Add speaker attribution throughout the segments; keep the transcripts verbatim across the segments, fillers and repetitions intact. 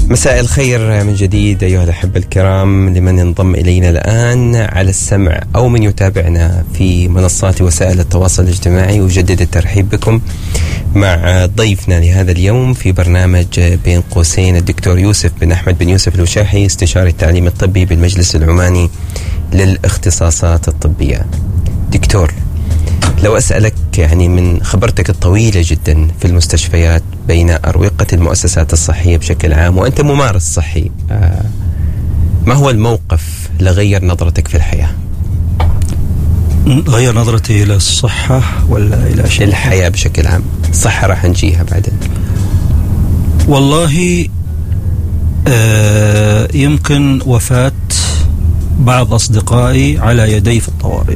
Speaker 1: مساء الخير من جديد أيها الأحبة الكرام لمن ينضم إلينا الآن على السمع أو من يتابعنا في منصات وسائل التواصل الاجتماعي. أجدد الترحيب بكم مع ضيفنا لهذا اليوم في برنامج بين قوسين الدكتور يوسف بن أحمد بن يوسف الوشاحي، استشاري التعليم الطبي بالمجلس العماني للاختصاصات الطبية. دكتور، لو أسألك يعني من خبرتك الطويلة جدا في المستشفيات بين أروقة المؤسسات الصحية بشكل عام وأنت ممارس صحي، آه ما هو الموقف لغير نظرتك في الحياة؟
Speaker 2: غير نظرتي إلى الصحة ولا إلى شيء؟
Speaker 1: الحياة بشكل عام. الصحة راح نجيها بعدين.
Speaker 2: والله آه يمكن وفاة بعض أصدقائي على يدي في الطوارئ.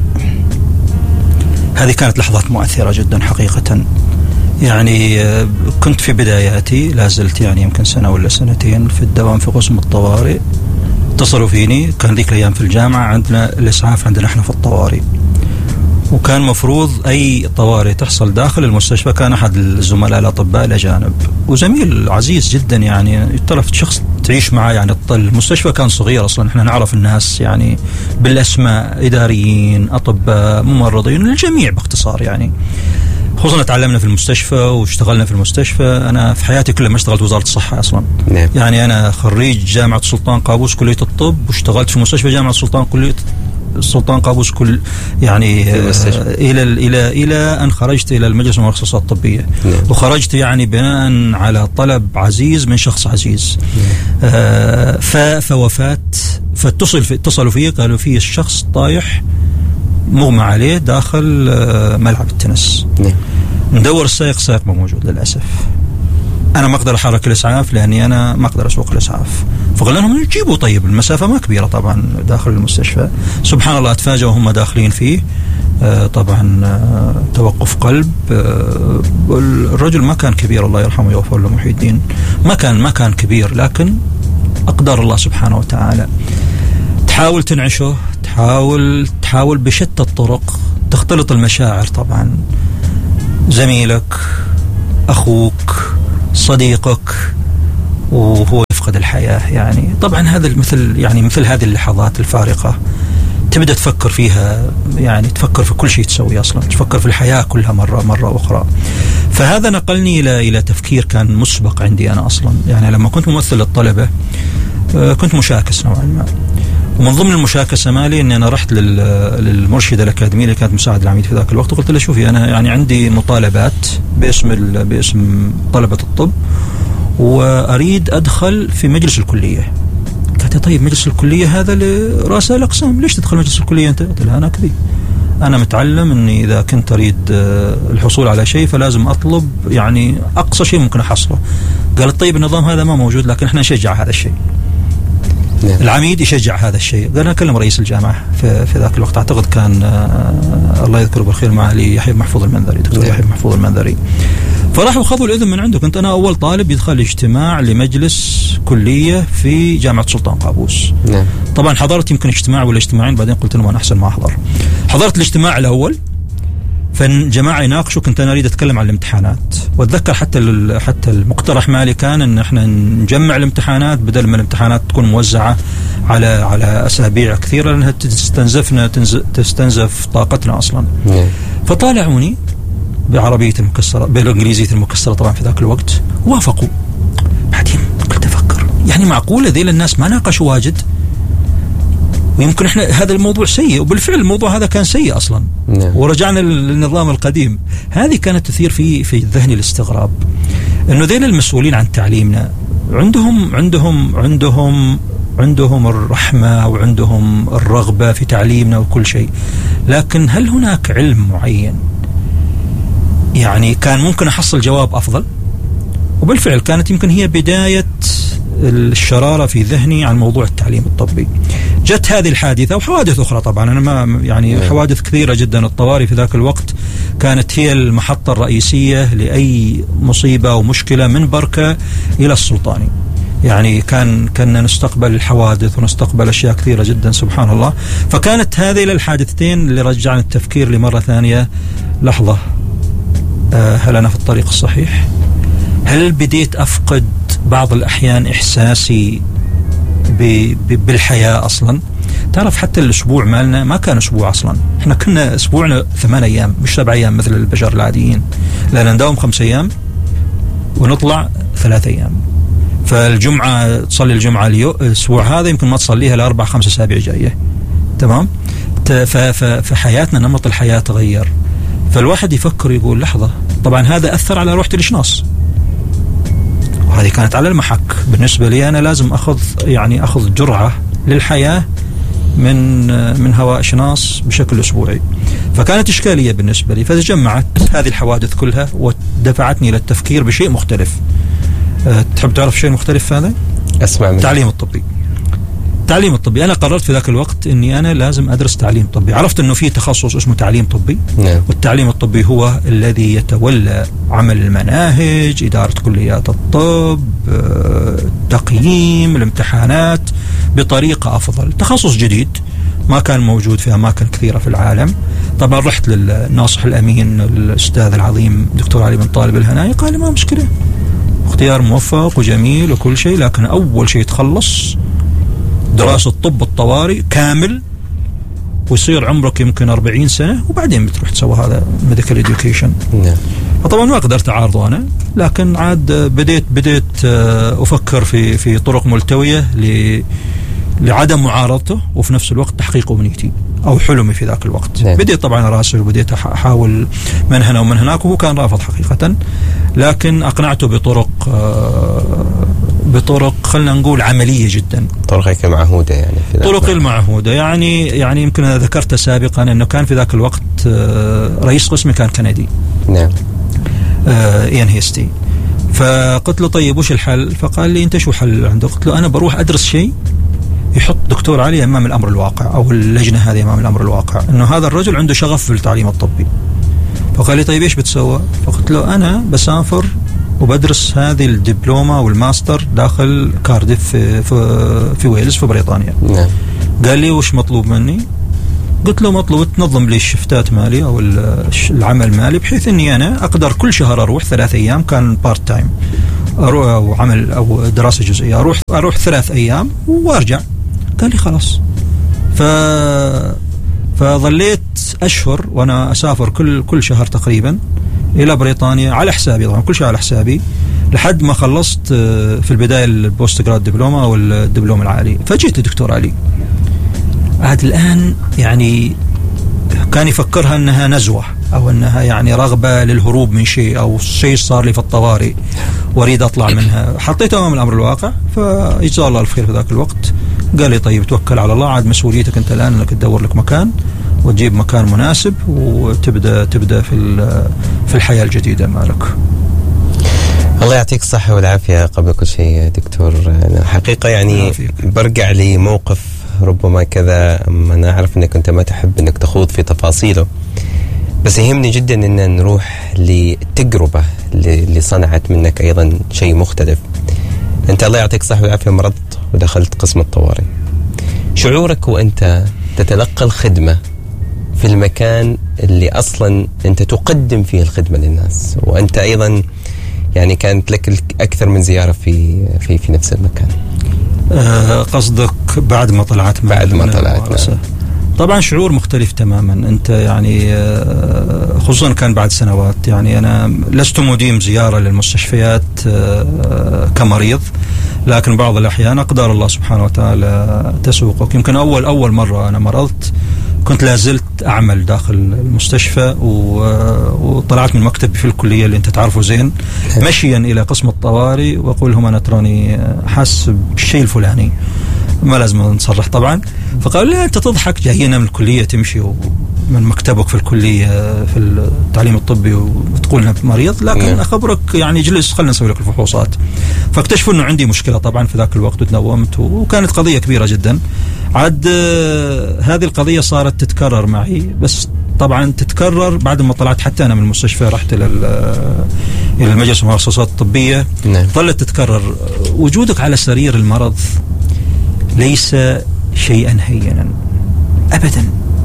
Speaker 2: هذه كانت لحظات مؤثرة جدا حقيقة. يعني كنت في بداياتي، لا زلت يعني يمكن سنة ولا سنتين في الدوام في قسم الطوارئ. اتصلوا فيني، كان ذيك الأيام في الجامعة عندنا الإسعاف عندنا احنا في الطوارئ، وكان مفروض أي طوارئ تحصل داخل المستشفى كان أحد الزملاء الأطباء الأجانب وزميل عزيز جدا، يعني تلفت شخص تعيش معه. يعني المستشفى كان صغير أصلا، احنا نعرف الناس يعني بالأسماء، إداريين، أطباء، ممرضين، الجميع باختصار. يعني خصوصا تعلمنا في المستشفى واشتغلنا في المستشفى. أنا في حياتي كلها ما اشتغلت وزارة الصحة أصلا.
Speaker 1: نعم.
Speaker 2: يعني أنا خريج جامعة سلطان قابوس كلية الطب، واشتغلت في مستشفى جامعة سلطان كلية السلطان قابوس كل يعني آه إلى إلى إلى أن خرجت إلى المجلس المؤسسات الطبية.
Speaker 1: نعم.
Speaker 2: وخرجت يعني بناء على طلب عزيز من شخص عزيز. نعم. آه فوفاة فاتصل في اتصلوا فيه قالوا فيه الشخص طايح مغمى عليه داخل آه ملعب التنس.
Speaker 1: نعم.
Speaker 2: ندور السائق، السائق ما موجود للأسف. أنا ما أقدر أحرك الإسعاف لأني أنا ما أقدر أسوق الإسعاف. فقال لهم يجيبوا، طيب المسافة ما كبيرة طبعا داخل المستشفى. سبحان الله أتفاجأ وهم داخلين فيه. آه طبعا آه توقف قلب. آه الرجل ما كان كبير، الله يرحمه ويغفر له محي الدين، ما كان ما كان كبير، لكن أقدار الله سبحانه وتعالى. تحاول تنعشه، تحاول تحاول بشتى الطرق، تختلط المشاعر طبعا، زميلك، أخوك، صديقك، وهو يفقد الحياة. يعني طبعا هذا مثل يعني مثل هذه اللحظات الفارقة تبدأ تفكر فيها، يعني تفكر في كل شيء تسويه أصلا، تفكر في الحياة كلها مرة مرة أخرى. فهذا نقلني إلى إلى تفكير كان مسبق عندي أنا أصلا. يعني لما كنت ممثل للطلبة كنت مشاكس نوعا ما، ومن ضمن المشاكسة مالي أني أنا رحت للمرشدة الأكاديمية اللي كانت مساعد العميد في ذاك الوقت، وقلت له شوفي أنا يعني عندي مطالبات باسم باسم طلبة الطب وأريد أدخل في مجلس الكلية. قالت طيب مجلس الكلية هذا لرؤساء الأقسام، ليش تدخل مجلس الكلية أنت؟ قلت لها أنا كذي، أنا متعلم أني إذا كنت أريد الحصول على شيء فلازم أطلب يعني أقصى شيء ممكن أحصله. قالت طيب النظام هذا ما موجود لكن إحنا نشجع هذا الشيء. نعم. العميد يشجع هذا الشيء. قال أنا أكلم رئيس الجامعة في, في ذاك الوقت، أعتقد كان آه الله يذكره بالخير معالي يحيى محفوظ المنذري، دكتور يحيى محفوظ المنذري. فراحوا خذوا الإذن من عنده. كنت أنا أول طالب يدخل اجتماع لمجلس كلية في جامعة سلطان قابوس.
Speaker 1: نعم.
Speaker 2: طبعا حضرت يمكن اجتماع ولا اجتماعين، بعدين قلت لهم أنا أحسن ما أحضر. حضرت الاجتماع الأول، فالجماعة يناقشوا، كنت أنا أريد أتكلم عن الامتحانات، وأتذكر حتى حتى المقترح مالي كان إن إحنا نجمع الامتحانات بدل ما الامتحانات تكون موزعة على على أسابيع كثيرة لأنها تستنزفنا تستنزف طاقتنا أصلا.
Speaker 1: نعم.
Speaker 2: فطالعوني بعربية المكسرة بالإنجليزية المكسرة طبعا في ذاك الوقت، وافقوا. بعدين قلت أفكر يعني معقولة ذيل الناس ما ناقشوا واجد، ويمكن احنا هذا الموضوع سيء، وبالفعل الموضوع هذا كان سيء اصلا.
Speaker 1: نعم.
Speaker 2: ورجعنا للنظام القديم. هذه كانت تثير في في ذهني الاستغراب انه ذيل المسؤولين عن تعليمنا عندهم عندهم عندهم عندهم الرحمة وعندهم الرغبة في تعليمنا وكل شيء، لكن هل هناك علم معين يعني كان ممكن احصل جواب افضل؟ وبالفعل كانت يمكن هي بداية الشرارة في ذهني عن موضوع التعليم الطبي. جت هذه الحادثة وحوادث أخرى طبعا، أنا ما يعني حوادث كثيرة جدا. الطوارئ في ذاك الوقت كانت هي المحطة الرئيسية لأي مصيبة ومشكلة من بركة إلى السلطاني. يعني كان كنا نستقبل الحوادث ونستقبل أشياء كثيرة جدا سبحان الله. فكانت هذه الحادثتين اللي رجعنا التفكير لمرة ثانية، لحظة، هل أنا في الطريق الصحيح؟ هل بديت أفقد بعض الأحيان إحساسي بالحياة أصلا. تعرف حتى الأسبوع مالنا ما كان أسبوع أصلا، إحنا كنا أسبوعنا ثمان أيام مش سبع أيام مثل البشر العاديين، لأن نداوم خمس أيام ونطلع ثلاث أيام. فالجمعة تصلي الجمعة الأسبوع هذا يمكن ما تصليها لأربع خمس أسابيع جاية. تمام. فحياتنا نمط الحياة تغير، فالواحد يفكر يقول لحظة، طبعا هذا أثر على روحة الإشناص، وهذه كانت على المحك. بالنسبة لي أنا لازم أخذ يعني أخذ جرعة للحياة من من هواء إشناص بشكل أسبوعي. فكانت إشكالية بالنسبة لي، فتجمعت هذه الحوادث كلها ودفعتني للتفكير بشيء مختلف. أه تحب تعرف شيء مختلف هذا؟
Speaker 1: أسمع منك.
Speaker 2: التعليم الطبي. التعليم الطبي أنا قررت في ذاك الوقت أني أنا لازم أدرس تعليم طبي. عرفت أنه في تخصص اسمه تعليم طبي.
Speaker 1: نعم.
Speaker 2: والتعليم الطبي هو الذي يتولى عمل المناهج، إدارة كليات الطب، تقييم الامتحانات بطريقة أفضل. تخصص جديد ما كان موجود في أماكن كثيرة في العالم. طبعا رحت للناصح الأمين الأستاذ العظيم دكتور علي بن طالب الهنائي، قال لي ما مشكلة، اختيار موفق وجميل وكل شيء، لكن أول شيء تخلص دراسة طب الطوارئ كامل ويصير عمرك يمكن أربعين سنة وبعدين بتروح تسوي هذا ميديكال إديوكيشن.
Speaker 1: نعم.
Speaker 2: فطبعا ما قدرت أعارضه أنا، لكن عاد بديت بديت أفكر في في طرق ملتوية ل لعدم معارضته وفي نفس الوقت تحقيق أمنيتي أو حلمي في ذاك الوقت.
Speaker 1: نعم.
Speaker 2: بديت طبعا أراسل وبديت أحاول من هنا ومن هناك، وهو كان رافض حقيقة، لكن أقنعته بطرق بطرق خلنا نقول عملية جدا،
Speaker 1: طرقك المعهودة يعني في
Speaker 2: طرق المعهودة. يعني يعني يمكن أنا ذكرت سابقا أنه كان في ذاك الوقت رئيس قسمي كان كندي.
Speaker 1: نعم.
Speaker 2: إيان هيستي. فقلت له طيب وش الحل؟ فقال لي أنت شو حل عندك؟ قلت له أنا بروح أدرس شيء يحط دكتور علي أمام الأمر الواقع، أو اللجنة هذه أمام الأمر الواقع، أنه هذا الرجل عنده شغف في التعليم الطبي. فقال لي طيب إيش بتسوى؟ فقلت له أنا بسافر وبدرس هذه الدبلومة والماستر داخل كارديف في, في, في ويلز في بريطانيا.
Speaker 1: نعم.
Speaker 2: قال لي وش مطلوب مني؟ قلت له مطلوب تنظم لي الشفتات مالي أو العمل مالي، بحيث أني أنا أقدر كل شهر أروح ثلاث أيام، كان بارت تايم أروح أو عمل أو دراسة جزئية، أروح أروح ثلاث أيام وأرجع. قال لي خلاص. ف فظليت أشهر وأنا أسافر كل كل شهر تقريبا إلى بريطانيا على حسابي، طبعا كل شيء على حسابي، لحد ما خلصت في البداية البوست جراد دبلومة أو الدبلوم العالي. فجيت الدكتور علي عاد الآن يعني كان يفكرها أنها نزوة أو أنها يعني رغبة للهروب من شيء أو شيء صار لي في الطوارئ وأريد أطلع منها. حطيته أمام الأمر الواقع، فإجزاه الله الخير في ذاك الوقت. قال لي طيب توكل على الله، عاد مسؤوليتك أنت الآن أنك تدور لك مكان وتجيب مكان مناسب وتبدأ تبدأ في في الحياة الجديدة مالك.
Speaker 1: الله يعطيك الصحة والعافية. قبل كل شيء دكتور، حقيقة يعني برجع لي موقف ربما كذا، أنا أعرف أنك أنت ما تحب أنك تخوض في تفاصيله، بس يهمني جدا أن نروح للتجربة اللي صنعت منك أيضا شيء مختلف. أنت الله يعطيك الصحة والعافية مرضت ودخلت قسم الطوارئ. شعورك وأنت تتلقى الخدمة في المكان اللي أصلا أنت تقدم فيه الخدمة للناس، وأنت أيضا يعني كانت لك أكثر من زيارة في في في نفس المكان.
Speaker 2: أه قصدك بعد ما طلعت
Speaker 1: بعد ما طلعت نعم.
Speaker 2: طبعا شعور مختلف تماما. أنت يعني خصوصا كان بعد سنوات، يعني أنا لست مديم زيارة للمستشفيات كمريض، لكن بعض الأحيان أقدار الله سبحانه وتعالى تسوقك. يمكن أول أول مرة أنا مرضت كنت لازلت أعمل داخل المستشفى، وطلعت من مكتبي في الكلية اللي أنت تعرفه زين مشيا إلى قسم الطوارئ، وأقول لهم أنا تراني حاس بالشيء الفلاني، ما لازم نصرح طبعا. فقال لي أنت تضحك، جايين من الكلية تمشي من مكتبك في الكلية في التعليم الطبي وتقول لنا مريض، لكن أخبرك يعني جلس خلنا نسوي لك الفحوصات. فاكتشفوا أنه عندي مشكلة طبعا في ذاك الوقت، وتنومت وكانت قضية كبيرة جدا. عاد هذه القضية صارت تتكرر معي، بس طبعا تتكرر بعد ما طلعت. حتى أنا من المستشفى رحت إلى إلى المجلس المؤسسات الطبية، ظلت تتكرر. وجودك على سرير المرض ليس شيئا هينا أبدا،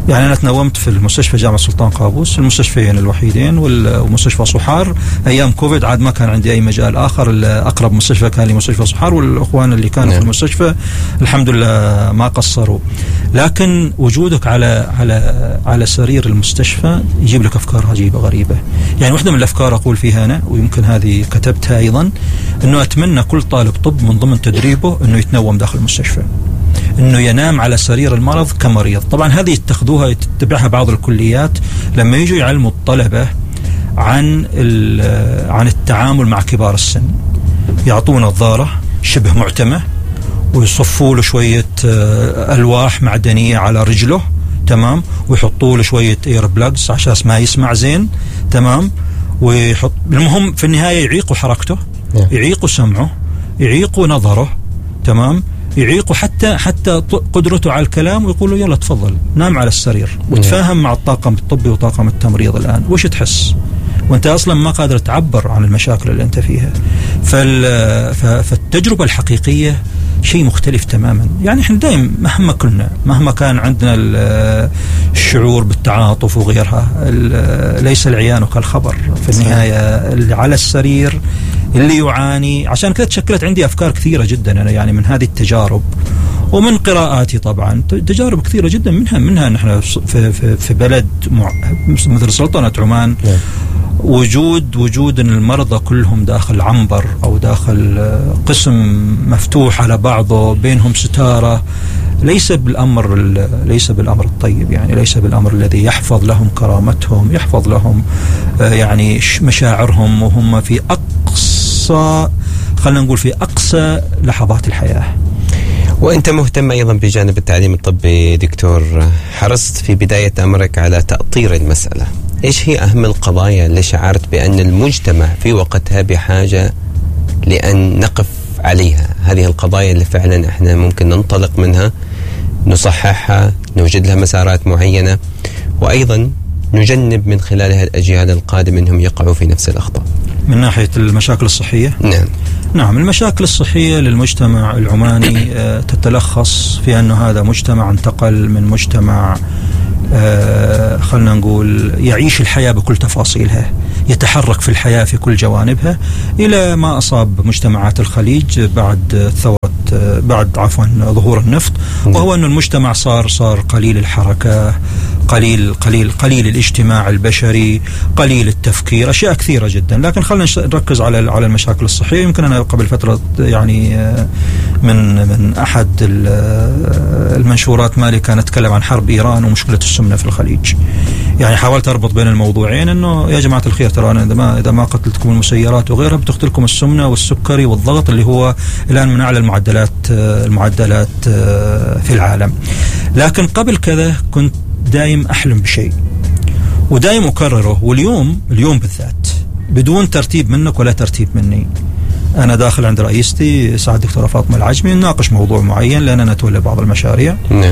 Speaker 2: يعني أنا تنومت في المستشفى جامعة سلطان قابوس، المستشفيين الوحيدين، ومستشفى صحار أيام كوفيد عاد ما كان عندي أي مجال آخر. أقرب مستشفى كان لي مستشفى صحار، والأخوان اللي كانوا نعم. في المستشفى الحمد لله ما قصروا. لكن وجودك على على على سرير المستشفى يجيب لك أفكار عجيبة غريبة. يعني واحدة من الأفكار أقول فيها أنا، ويمكن هذه كتبتها أيضا، أنه أتمنى كل طالب طب من ضمن تدريبه أنه يتنوم داخل المستشفى، انه ينام على سرير المرض كمريض. طبعا هذه يتخذوها تتبعها بعض الكليات لما يجوا يعلموا الطلبه عن عن التعامل مع كبار السن، يعطوه نظاره شبه معتمه ويصفوا له شويه الواح معدنيه على رجله، تمام، ويحطوا له شويه اير بلاجز عشان ما يسمع زين، تمام، ويحط المهم في النهايه يعيقوا حركته، يعيقوا سمعه، يعيقوا نظره، تمام، يعيقوا حتى حتى قدرته على الكلام، ويقولوا يلا تفضل نام على السرير وتفاهم مع الطاقم الطبي وطاقم التمريض الآن وش تحس وانت اصلا ما قادر تعبر عن المشاكل اللي انت فيها. فالتجربة الحقيقية شيء مختلف تماما. يعني احنا دائما مهما كنا، مهما كان عندنا الشعور بالتعاطف وغيرها، ليس العيان كالخبر في النهاية. اللي على السرير اللي يعاني، عشان كذا تشكلت عندي أفكار كثيرة جدا أنا يعني من هذه التجارب ومن قراءاتي. طبعا تجارب كثيرة جدا، منها منها نحن في, في, في بلد مثل سلطنة عمان وجود وجود المرضى كلهم داخل عنبر أو داخل قسم مفتوح على بعضه بينهم ستارة، ليس بالأمر ليس بالأمر الطيب، يعني ليس بالأمر الذي يحفظ لهم كرامتهم، يحفظ لهم يعني مشاعرهم وهم في أقصى، خلينا نقول في أقصى لحظات الحياة.
Speaker 1: وأنت مهتم أيضا بجانب التعليم الطبي دكتور، حرصت في بداية أمرك على تأطير المسألة. إيش هي أهم القضايا اللي شعرت بأن المجتمع في وقتها بحاجة لأن نقف عليها؟ هذه القضايا اللي فعلا إحنا ممكن ننطلق منها، نصححها، نوجد لها مسارات معينة، وأيضا نجنب من خلالها الأجيال القادمة أنهم يقعوا في نفس الأخطاء.
Speaker 2: من ناحية المشاكل الصحية؟
Speaker 1: نعم
Speaker 2: نعم المشاكل الصحية للمجتمع العماني تتلخص في أنه هذا مجتمع انتقل من مجتمع آه خلنا نقول يعيش الحياة بكل تفاصيلها، يتحرك في الحياة في كل جوانبها، إلى ما أصاب مجتمعات الخليج بعد ثورة آه بعد عفوا ظهور النفط، وهو أن المجتمع صار صار قليل الحركة، قليل قليل قليل الاجتماع البشري، قليل التفكير، أشياء كثيرة جدا. لكن خلينا نركز على على المشاكل الصحية. يمكن أنا قبل فترة يعني من من أحد المنشورات مالي كانت أتكلم عن حرب إيران ومشكلة السمنة في الخليج. يعني حاولت أربط بين الموضوعين، إنه يا جماعة الخير ترى أنا إذا ما إذا ما قتلتكم المسيرات وغيرها بتقتلكم السمنة والسكري والضغط اللي هو الآن من أعلى المعدلات المعدلات في العالم. لكن قبل كذا كنت دايم أحلم بشيء ودايم أكرره، واليوم اليوم بالذات بدون ترتيب منك ولا ترتيب مني، أنا داخل عند رئيستي سعادة الدكتورة فاطمة العجمي نناقش موضوع معين لأننا نتولى بعض المشاريع.
Speaker 1: نعم.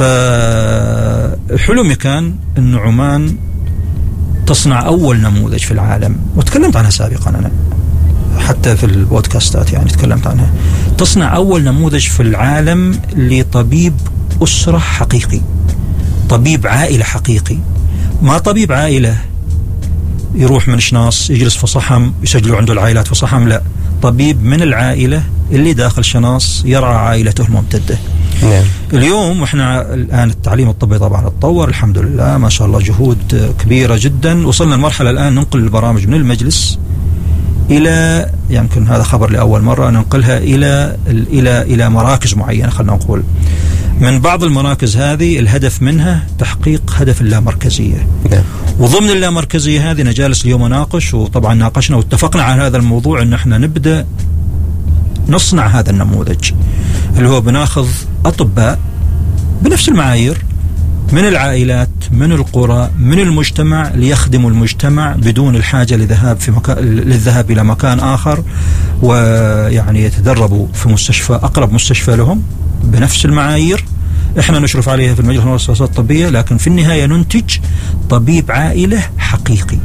Speaker 2: فحلمي كان أن عمان تصنع أول نموذج في العالم، وتكلمت عنها سابقا أنا حتى في البودكاستات، يعني تكلمت عنها، تصنع أول نموذج في العالم لطبيب أسرة حقيقي، طبيب عائلة حقيقي، ما طبيب عائلة يروح من شناص يجلس في صحم يسجلوا عنده العائلات في صحم، لا، طبيب من العائلة اللي داخل شناص يرعى عائلته الممتدة.
Speaker 1: نعم.
Speaker 2: اليوم واحنا الآن التعليم الطبي طبعا اتطور الحمد لله ما شاء الله، جهود كبيرة جدا، وصلنا لمرحلة الآن ننقل البرامج من المجلس إلى، يمكن يعني هذا خبر لأول مرة ننقلها إلى إلى إلى مراكز معينة. خلنا نقول من بعض المراكز هذه الهدف منها تحقيق هدف اللامركزية.
Speaker 1: نعم.
Speaker 2: وضمن اللامركزية هذه نجالس اليوم ناقش، وطبعا ناقشنا واتفقنا على هذا الموضوع أن احنا نبدأ نصنع هذا النموذج اللي هو بناخذ أطباء بنفس المعايير من العائلات، من القرى، من المجتمع، ليخدموا المجتمع بدون الحاجة لذهاب في مكان للذهاب إلى مكان آخر، ويعني يتدربوا في مستشفى أقرب مستشفى لهم بنفس المعايير احنا نشرف عليها في المجلس المؤسسات الطبية، لكن في النهاية ننتج طبيب عائلة حقيقي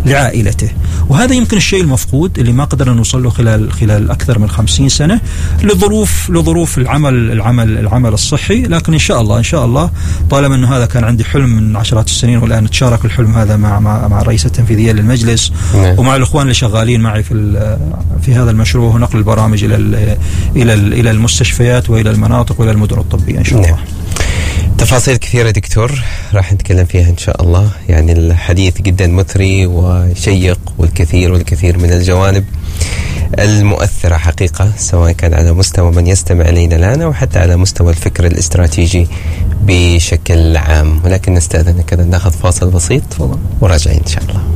Speaker 2: لعائلته. وهذا يمكن الشيء المفقود اللي ما قدرنا نوصل له خلال خلال أكثر من خمسين سنة لظروف لظروف العمل العمل العمل الصحي. لكن إن شاء الله إن شاء الله طالما أنه هذا كان عندي حلم من عشرات السنين، والآن أتشارك الحلم هذا مع مع, مع الرئيسة التنفيذية للمجلس نعم. ومع الإخوان اللي شغالين معي في في هذا المشروع، ونقل البرامج إلى إلى إلى المستشفيات وإلى المناطق وإلى المدن الطبية إن شاء الله. نعم.
Speaker 1: تفاصيل كثيرة دكتور راح نتكلم فيها إن شاء الله. يعني الحديث جدا مثري وشيق، والكثير والكثير من الجوانب المؤثرة حقيقة، سواء كان على مستوى من يستمع إلينا الآن أو حتى على مستوى الفكر الاستراتيجي بشكل عام. ولكن نستأذن كذا ناخذ فاصل بسيط وراجعين إن شاء الله.